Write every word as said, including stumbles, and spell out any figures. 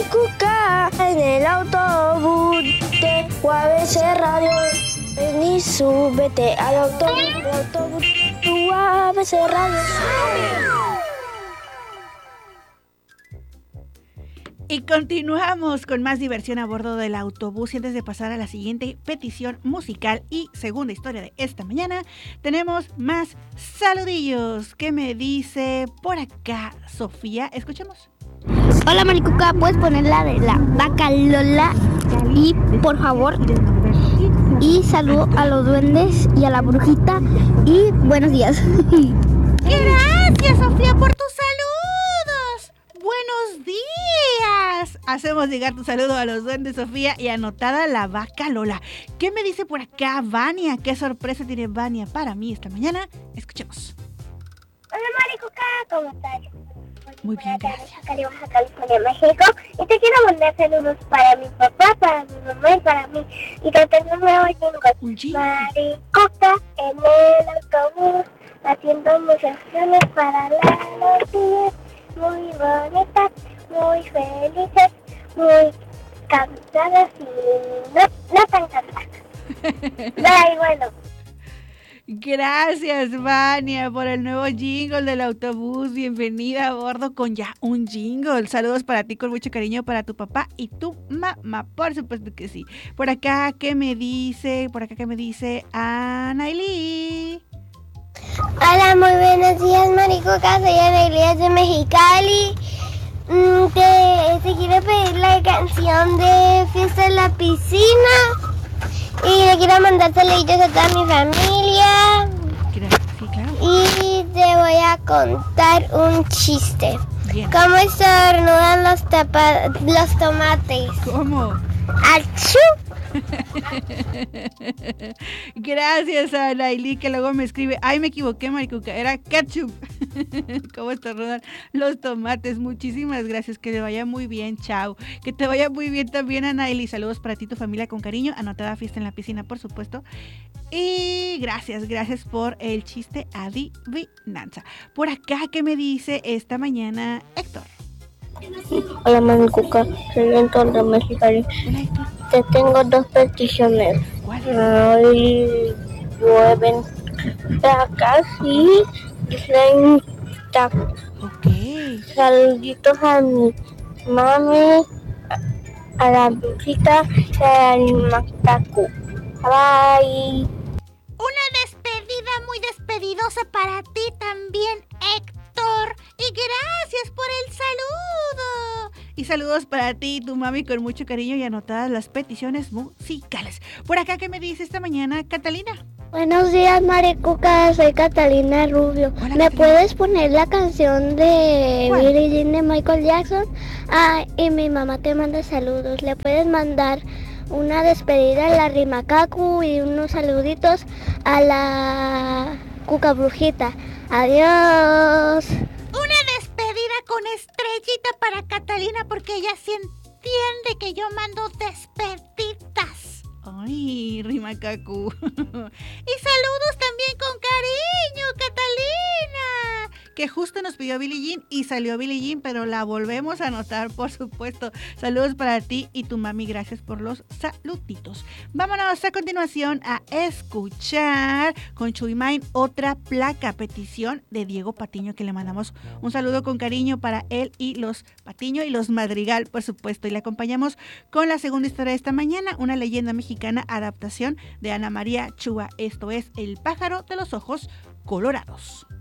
Maricuca, en el autobús de U A B C Radio. Ven y súbete al autobús, al autobús de U A B C Radio. Y continuamos con más diversión a bordo del autobús. Y antes de pasar a la siguiente petición musical y segunda historia de esta mañana, tenemos más saludillos. ¿Qué me dice por acá Sofía? Escuchemos. Hola Maricuca, ¿puedes poner la de la vaca Lola? Y por favor, y saludo a los duendes y a la brujita. Y buenos días. Gracias Sofía por tus saludos. Buenos días. Hacemos llegar tu saludo a los duendes, Sofía, y anotada la vaca Lola. ¿Qué me dice por acá Vania? ¿Qué sorpresa tiene Vania para mí esta mañana? Escuchemos. Hola Maricuca, ¿cómo estás? Muy bien, gracias. Baja California, México. Y te quiero mandar saludos para mi papá, para mi mamá y para mí. Y te tengo un nuevo jingle. Maricuca en el autobús, haciendo muchas acciones para los días. Muy bonitas, muy felices, muy cansadas y no, no tan cansadas. Bye, bueno. Gracias, Vania, por el nuevo jingle del autobús. Bienvenida a bordo con ya un jingle. Saludos para ti con mucho cariño, para tu papá y tu mamá. Por supuesto que sí. Por acá, ¿qué me dice? Por acá, ¿qué me dice Anailí? Hola, muy buenos días, Maricuca. Soy Anailí de Mexicali. Mm, te, te quiero pedir la canción de Fiesta en la Piscina. Y le quiero mandar saludos a toda mi familia. Sí, claro. Y te voy a contar un chiste. Bien. ¿Cómo estornudan los, tapa- los tomates? ¿Cómo? ¡Achú! Gracias a Laili, que luego me escribe, ay, me equivoqué, Maricuca, era ketchup. ¿Cómo estornudan los tomates? Muchísimas gracias, que te vaya muy bien, chao. Que te vaya muy bien también, Anaili. Saludos para ti, tu familia, con cariño. Anotada Fiesta en la Piscina, por supuesto. Y gracias, gracias por el chiste adivinanza. Por acá, ¿qué me dice esta mañana Héctor? Hola Maricuca, soy Héctor de Mexicali. Hola, Héctor. Te tengo dos peticiones. ¿Cuál? Hoy llueven placas y dicen taco. Ok. Saluditos a mi mami, a la brujita y al macaco. Bye. Una despedida muy despedidosa para ti también, Héctor. Y gracias por el saludo. Y saludos para ti, tu mami, con mucho cariño y anotadas las peticiones musicales. Por acá, ¿qué me dice esta mañana, Catalina? Buenos días Maricuca, soy Catalina Rubio. Hola, ¿Me Catalina. puedes poner la canción de ¿Cuál? Billie Jean de Michael Jackson? Ah, y mi mamá te manda saludos. ¿Le puedes mandar una despedida a la Rimacacu y unos saluditos a la Cuca Brujita? Adiós. Una despedida con estrellita para Catalina, porque ella sí entiende que yo mando despedidas. Ay, Rimacacu. Y saludos también con cariño, Catalina, que justo nos pidió Billie Jean y salió Billie Jean, pero la volvemos a anotar, por supuesto. Saludos para ti y tu mami, gracias por los saluditos. Vámonos a continuación a escuchar con Chuymain otra placa, petición de Diego Patiño, que le mandamos un saludo con cariño para él y los Patiño y los Madrigal, por supuesto. Y le acompañamos con la segunda historia de esta mañana, una leyenda mexicana, adaptación de Ana María Chua. Esto es El pájaro de los ojos colorados.